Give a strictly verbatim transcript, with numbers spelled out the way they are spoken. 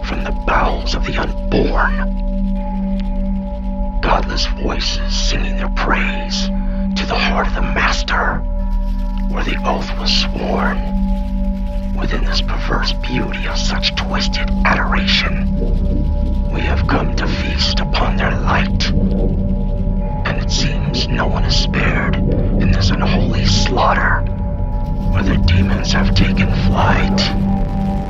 from the bowels of the unborn. Godless voices singing their praise to the heart of the Master, where the oath was sworn. Within this perverse beauty of such twisted adoration, we have come to feast upon their light. And it seems no one is spared in this unholy slaughter, where the demons have taken flight.